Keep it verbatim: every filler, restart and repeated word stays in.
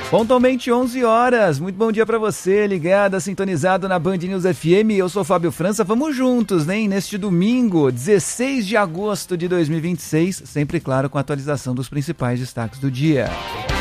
Pontualmente onze horas, muito bom dia pra você, ligada, sintonizado na Band News F M, eu sou Fábio França, vamos juntos, né, neste domingo, dezesseis de agosto de dois mil e vinte e seis, sempre claro com a atualização dos principais destaques do dia.